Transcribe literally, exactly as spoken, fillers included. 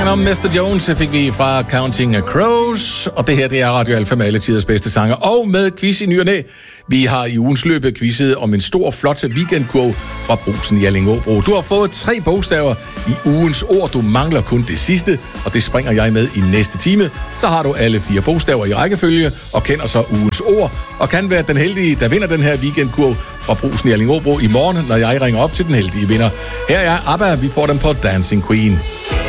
om mister Jones fik vi fra Counting Crows, og det her det er Radio Alfa med alle tiders bedste sanger, og med quiz i ny og næ. Vi har i ugens løb quizzet om en stor, flot weekendkurv fra Brugsen i Allingåbro. Du har fået tre bogstaver i ugens ord, du mangler kun det sidste, og det springer jeg med i næste time. Så har du alle fire bogstaver i rækkefølge, og kender så ugens ord, og kan være den heldige, der vinder den her weekendkurv fra Brugsen i Allingåbro i morgen, når jeg ringer op til den heldige vinder. Her er ABBA, vi får den på Dancing Queen.